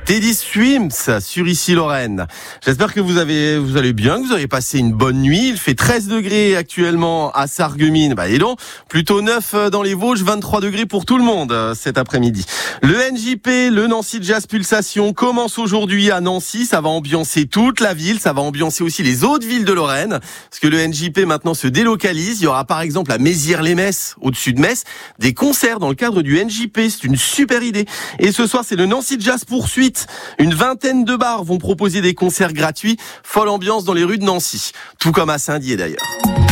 Teddy Swims sur Issy-Lorraine. J'espère que vous allez bien, que vous avez passé une bonne nuit. Il fait 13 degrés actuellement à Sarreguemines. Et donc, plutôt 9 dans les Vosges, 23 degrés pour tout le monde cet après-midi. Le NJP, le Nancy Jazz Pulsation, commence aujourd'hui à Nancy. Ça va ambiancer toute la ville. Ça va ambiancer aussi les autres villes de Lorraine. Parce que le NJP maintenant se délocalise. Il y aura par exemple à Mézières-les-Messes, au-dessus de Metz, des concerts dans le cadre du NJP. C'est une super idée. Et ce soir, c'est le Nancy Jazz Poursuite. Une vingtaine de bars vont proposer des concerts gratuits. Folle ambiance dans les rues de Nancy. Tout comme à Saint-Dié d'ailleurs.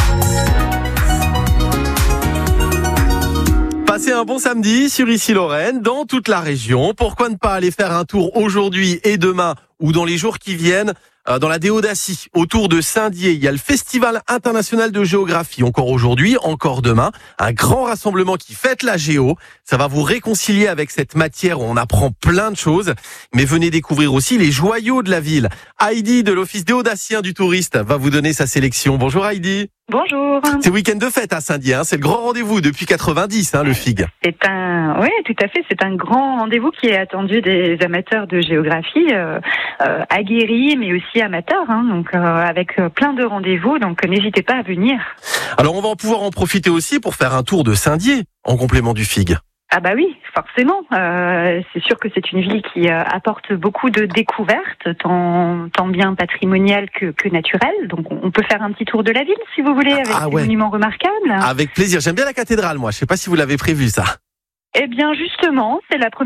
Passez un bon samedi sur Issy-Lorraine, dans toute la région. Pourquoi ne pas aller faire un tour aujourd'hui et demain ou dans les jours qui viennent dans la Déo d'Assy, autour de Saint-Dié. Il y a le Festival international de géographie, encore aujourd'hui, encore demain. Un grand rassemblement qui fête la géo. Ça va vous réconcilier avec cette matière où on apprend plein de choses. Mais venez découvrir aussi les joyaux de la ville. Heidi de l'Office déodatien du touriste va vous donner sa sélection. Bonjour Heidi. Bonjour. C'est week-end de fête à Saint-Dié, c'est le grand rendez-vous depuis 90, le FIG. Oui, tout à fait, c'est un grand rendez-vous qui est attendu des amateurs de géographie, aguerris mais aussi amateurs, donc avec plein de rendez-vous, donc n'hésitez pas à venir. Alors on va pouvoir en profiter aussi pour faire un tour de Saint-Dié en complément du FIG. Ah bah oui, forcément. C'est sûr que c'est une ville qui apporte beaucoup de découvertes, tant bien patrimoniales que naturelles. Donc on peut faire un petit tour de la ville si vous voulez, avec des monuments remarquables. Avec plaisir. J'aime bien la cathédrale, moi. Je sais pas si vous l'avez prévu ça. Eh bien justement, c'est la première